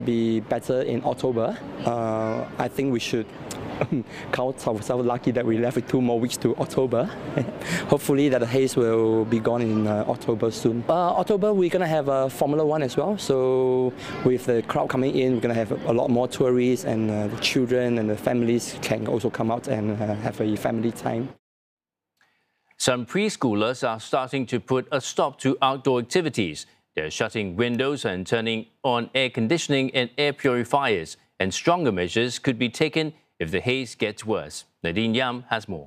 Be better in October. I think we should count ourselves lucky that we left with 2 more weeks to October. Hopefully that the haze will be gone in October soon. October we're going to have Formula 1 as well. So with the crowd coming in, we're going to have a lot more tourists, and the children and the families can also come out and have a family time. Some preschoolers are starting to put a stop to outdoor activities. They're shutting windows and turning on air conditioning and air purifiers, and stronger measures could be taken if the haze gets worse. Nadine Yam has more.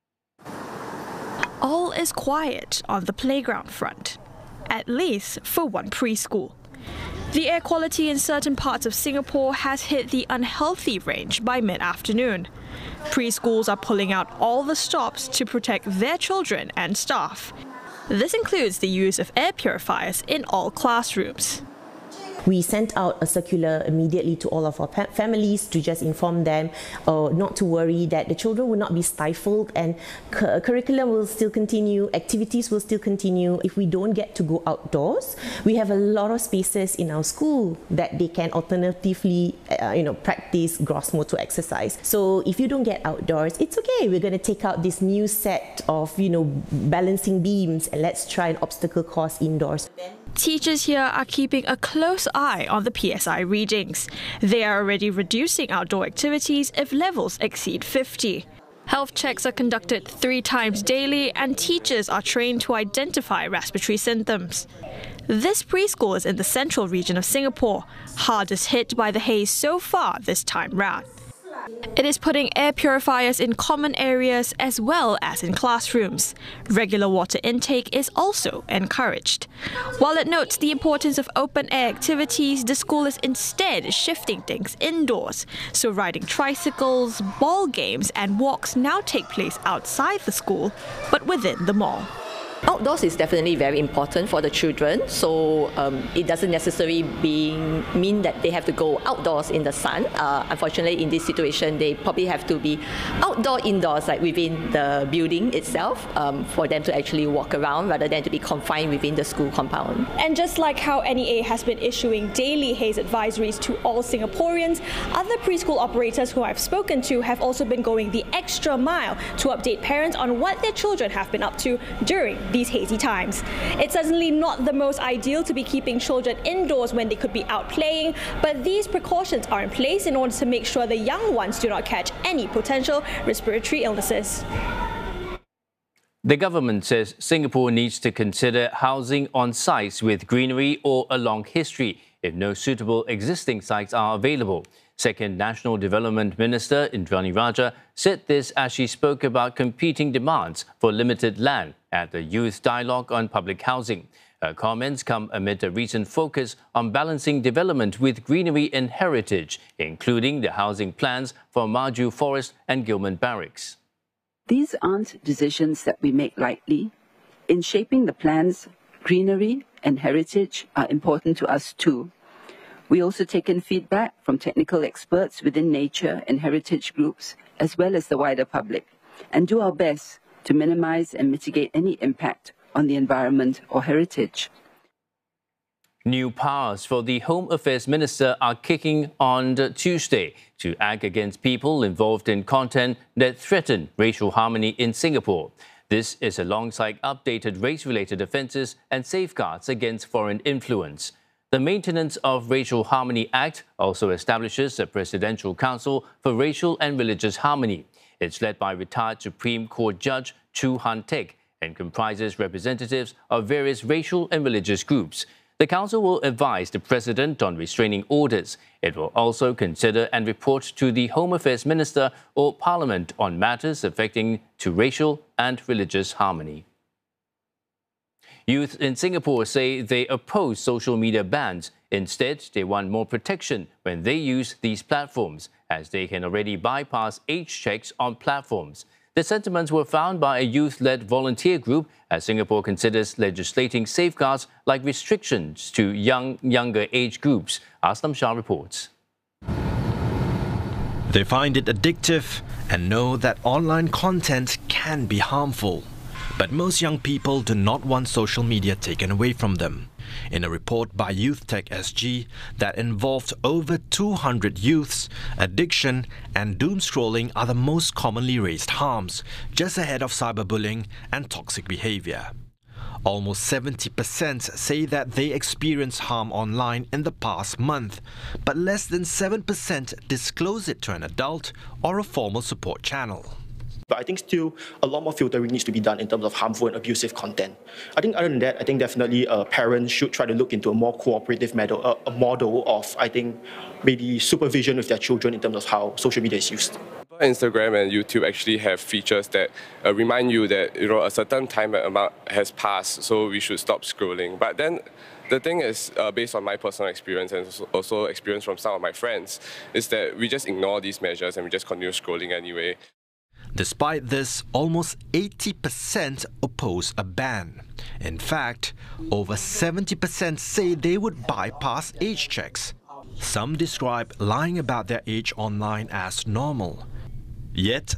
All is quiet on the playground front, at least for one preschool. The air quality in certain parts of Singapore has hit the unhealthy range by mid-afternoon. Preschools are pulling out all the stops to protect their children and staff. This includes the use of air purifiers in all classrooms. We sent out a circular immediately to all of our families to just inform them not to worry, that the children will not be stifled, and curriculum will still continue, activities will still continue. If we don't get to go outdoors, we have a lot of spaces in our school that they can alternatively practice gross motor exercise. So if you don't get outdoors, it's okay. We're going to take out this new set of balancing beams, and let's try an obstacle course indoors. Teachers here are keeping a close eye on the PSI readings. They are already reducing outdoor activities if levels exceed 50. Health checks are conducted 3 times daily, and teachers are trained to identify respiratory symptoms. This preschool is in the central region of Singapore, hardest hit by the haze so far this time round. It is putting air purifiers in common areas as well as in classrooms. Regular water intake is also encouraged. While it notes the importance of open-air activities, the school is instead shifting things indoors. So riding tricycles, ball games and walks now take place outside the school, but within the mall. Outdoors is definitely very important for the children, so it doesn't necessarily mean that they have to go outdoors in the sun. Unfortunately, in this situation, they probably have to be indoors, like within the building itself, for them to actually walk around rather than to be confined within the school compound. And just like how NEA has been issuing daily haze advisories to all Singaporeans, other preschool operators who I've spoken to have also been going the extra mile to update parents on what their children have been up to during these hazy times. It's certainly not the most ideal to be keeping children indoors when they could be out playing, but these precautions are in place in order to make sure the young ones do not catch any potential respiratory illnesses. The government says Singapore needs to consider housing on sites with greenery or a long history if no suitable existing sites are available. Second National Development Minister Indranee Rajah said this as she spoke about competing demands for limited land at the Youth Dialogue on Public Housing. Her comments come amid a recent focus on balancing development with greenery and heritage, including the housing plans for Maju Forest and Gillman Barracks. These aren't decisions that we make lightly. In shaping the plans, greenery and heritage are important to us too. We also take in feedback from technical experts within nature and heritage groups, as well as the wider public, and do our best to minimize and mitigate any impact on the environment or heritage. New powers for the Home Affairs Minister are kicking on Tuesday to act against people involved in content that threaten racial harmony in Singapore. This is alongside updated race-related offences and safeguards against foreign influence. The Maintenance of Racial Harmony Act also establishes a Presidential Council for Racial and Religious Harmony. It's led by retired Supreme Court Judge Chu Han Teck and comprises representatives of various racial and religious groups. The council will advise the President on restraining orders. It will also consider and report to the Home Affairs Minister or Parliament on matters affecting to racial and religious harmony. Youth in Singapore say they oppose social media bans. Instead, they want more protection when they use these platforms, as they can already bypass age checks on platforms. The sentiments were found by a youth-led volunteer group as Singapore considers legislating safeguards like restrictions to younger age groups. Aslam Shah reports. They find it addictive and know that online content can be harmful. But most young people do not want social media taken away from them. In a report by YouthTech SG that involved over 200 youths, addiction and doom scrolling are the most commonly raised harms, just ahead of cyberbullying and toxic behavior. Almost 70% say that they experienced harm online in the past month, but less than 7% disclose it to an adult or a formal support channel. But I think still a lot more filtering needs to be done in terms of harmful and abusive content. I think other than that, I think definitely parents should try to look into a more cooperative model, of, I think, maybe supervision with their children in terms of how social media is used. Instagram and YouTube actually have features that remind you that a certain time amount has passed, so we should stop scrolling. But then the thing is, based on my personal experience and also experience from some of my friends, is that we just ignore these measures and we just continue scrolling anyway. Despite this, almost 80% oppose a ban. In fact, over 70% say they would bypass age checks. Some describe lying about their age online as normal. Yet,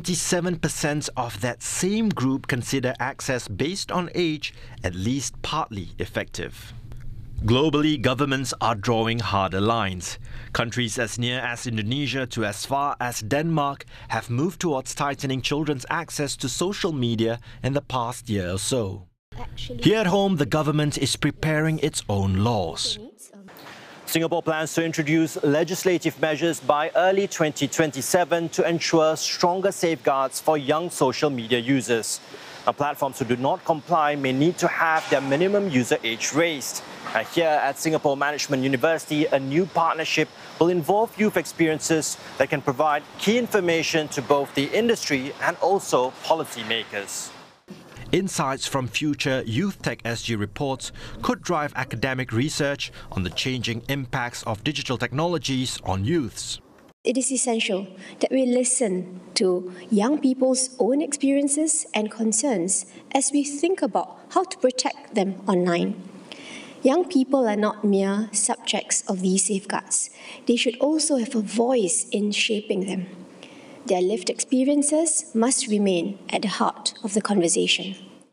77% of that same group consider access based on age at least partly effective. Globally, governments are drawing harder lines. Countries as near as Indonesia to as far as Denmark have moved towards tightening children's access to social media in the past year or so. Here at home, the government is preparing its own laws. Singapore plans to introduce legislative measures by early 2027 to ensure stronger safeguards for young social media users. Now, platforms who do not comply may need to have their minimum user age raised. Here at Singapore Management University, a new partnership will involve youth experiences that can provide key information to both the industry and also policymakers. Insights from future YouthTech SG reports could drive academic research on the changing impacts of digital technologies on youths. It is essential that we listen to young people's own experiences and concerns as we think about how to protect them online. Young people are not mere subjects of these safeguards. They should also have a voice in shaping them. Their lived experiences must remain at the heart of the conversation.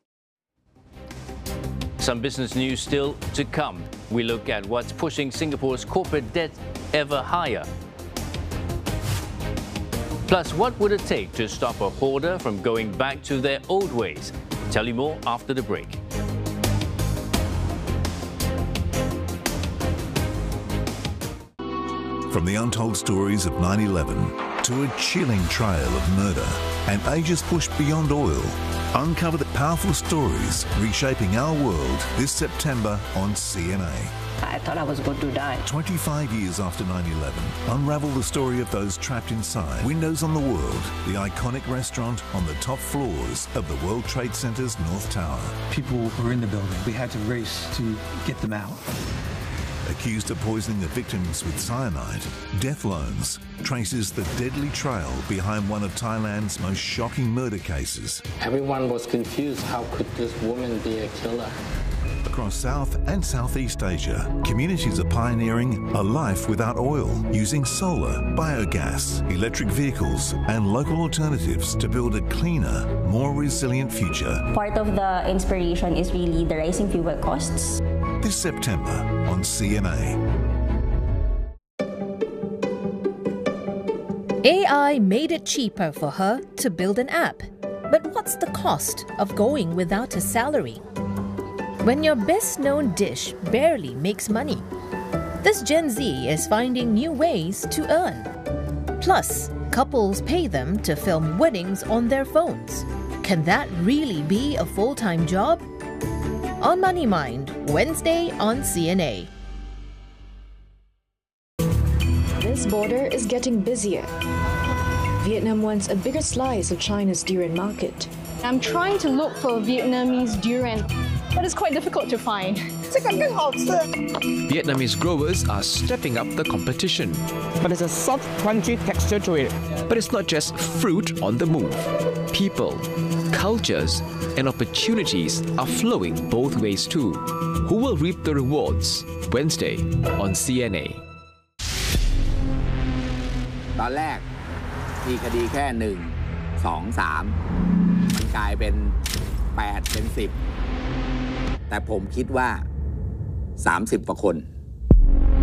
Some business news still to come. We look at what's pushing Singapore's corporate debt ever higher. Plus, what would it take to stop a hoarder from going back to their old ways? Tell you more after the break. From the untold stories of 9/11 to a chilling trail of murder and ages pushed beyond oil, uncover the powerful stories reshaping our world this September on CNA. I thought I was going to die. 25 years after 9/11, unravel the story of those trapped inside. Windows on the World, the iconic restaurant on the top floors of the World Trade Center's North Tower. People were in the building. We had to race to get them out. Accused of poisoning the victims with cyanide, Death Loans traces the deadly trail behind one of Thailand's most shocking murder cases. Everyone was confused. How could this woman be a killer? Across South and Southeast Asia, communities are pioneering a life without oil, using solar, biogas, electric vehicles and local alternatives to build a cleaner, more resilient future. Part of the inspiration is really the rising fuel costs. This September on CNA. AI made it cheaper for her to build an app. But what's the cost of going without a salary? When your best-known dish barely makes money, this Gen Z is finding new ways to earn. Plus, couples pay them to film weddings on their phones. Can that really be a full-time job? On Money Mind, Wednesday on CNA. This border is getting busier. Vietnam wants a bigger slice of China's durian market. I'm trying to look for Vietnamese durian, but it's quite difficult to find. Vietnamese growers are stepping up the competition. But there's a soft, crunchy texture to it. But it's not just fruit on the move. People, cultures, and opportunities are flowing both ways too. Who will reap the rewards? Wednesday on CNA. ตอนแรกมีคดีแค่1 2 3มันกลายเป็น8เป็น10แต่ผมคิดว่า 30 กว่าคน